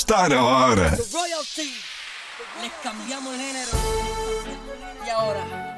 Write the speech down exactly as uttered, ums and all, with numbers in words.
Está na hora. Royalty. Les cambiamos el género. Y ahora.